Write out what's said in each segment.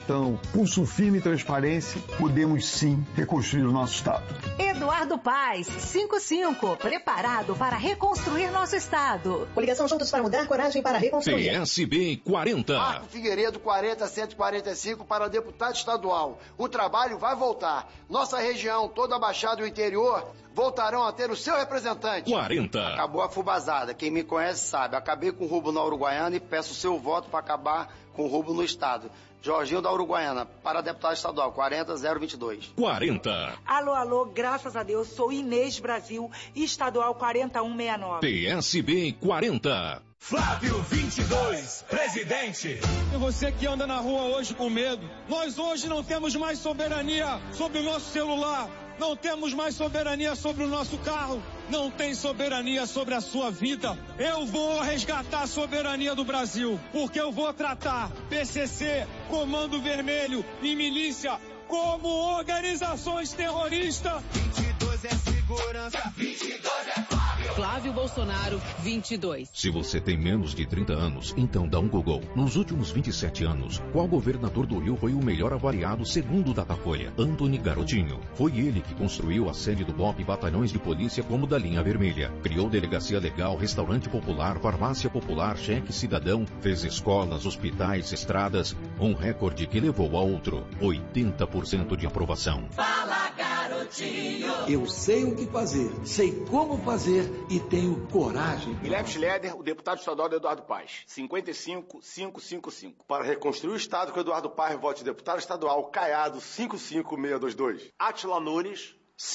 gestão, pulso firme e transparência, podemos sim reconstruir o nosso Estado. Eduardo Paes, 55, preparado para reconstruir nosso Estado. Coligação Juntos para Mudar, coragem para reconstruir. PSB 40. Marco Figueiredo 40-145 para deputado estadual. O trabalho vai voltar. Nossa região, toda a Baixada e o interior, voltarão a ter o seu representante. 40. Acabou a fubazada. Quem me conhece sabe. Acabei com o roubo na Uruguaiana e peço o seu voto para acabar com o roubo no Estado. Jorginho da Uruguaiana, para deputado estadual, 40-022. 40. Alô, alô, graças a Deus, sou Inês Brasil, estadual 4169. PSB 40. Flávio 22, presidente. E você que anda na rua hoje com medo, nós hoje não temos mais soberania sobre o nosso celular, não temos mais soberania sobre o nosso carro, não tem soberania sobre a sua vida. Eu vou resgatar a soberania do Brasil, porque eu vou tratar PCC, Comando Vermelho e milícia como organizações terroristas. 22 é segurança, 22 é Flávio. Flávio Bolsonaro, 22. Se você tem menos de 30 anos, então dá um Google. Nos últimos 27 anos, qual governador do Rio foi o melhor avaliado segundo o Datafolha? Antony Garotinho. Foi ele que construiu a sede do BOP e batalhões de polícia como da linha vermelha. Criou delegacia legal, restaurante popular, farmácia popular, cheque cidadão, fez escolas, hospitais, estradas. Um recorde que levou a outro. 80% de aprovação. Fala, garotinho. Eu sei o que fazer, sei como fazer e tenho coragem. Guilherme Schroeder, o deputado estadual do Eduardo Paes, 55-555. Para reconstruir o Estado com Eduardo Paes, vote deputado estadual Caiado, 55622. Atila Nunes,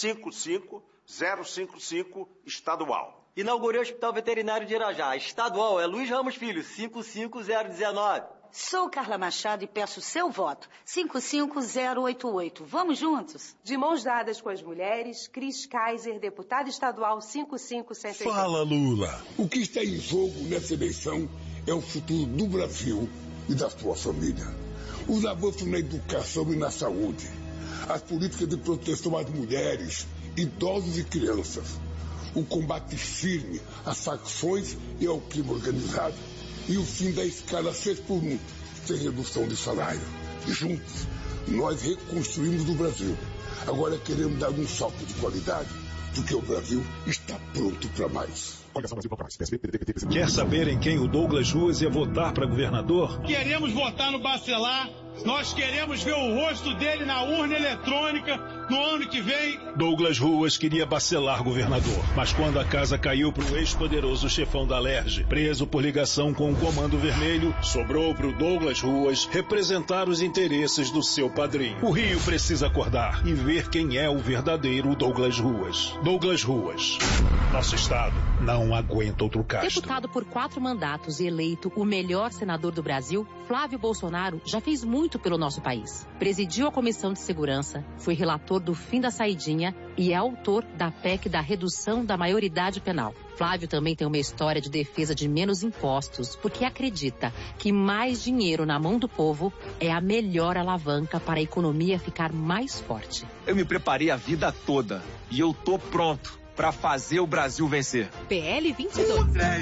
55055, estadual. Inaugurei o Hospital Veterinário de Irajá. Estadual é Luiz Ramos Filho, 55019. Sou Carla Machado e peço seu voto, 55088. Vamos juntos? De mãos dadas com as mulheres, Cris Kaiser, deputado estadual 5560. Fala, Lula. O que está em jogo nessa eleição é o futuro do Brasil e da sua família. Os avanços na educação e na saúde. As políticas de proteção às mulheres, idosos e crianças. O combate firme às facções e ao crime organizado. E o fim da escala 6x1, sem redução de salário. Juntos, nós reconstruímos o Brasil. Agora queremos dar um salto de qualidade, porque o Brasil está pronto para mais. Quer saber em quem o Douglas Ruas ia votar para governador? Queremos votar no Bacelar. Nós queremos ver o rosto dele na urna eletrônica no ano que vem. Douglas Ruas queria Bacelar governador, mas quando a casa caiu para o ex-poderoso chefão da Alerj, preso por ligação com o Comando Vermelho, sobrou para o Douglas Ruas representar os interesses do seu padrinho. O Rio precisa acordar e ver quem é o verdadeiro Douglas Ruas. Douglas Ruas. Nosso estado não aguenta outro caso. Deputado por 4 mandatos e eleito o melhor senador do Brasil, Flávio Bolsonaro já fez muito pelo nosso país. Presidiu a Comissão de Segurança, foi relator do fim da saidinha e é autor da PEC da redução da maioridade penal. Flávio também tem uma história de defesa de menos impostos, porque acredita que mais dinheiro na mão do povo é a melhor alavanca para a economia ficar mais forte. Eu me preparei a vida toda e eu tô pronto para fazer o Brasil vencer. PL 22.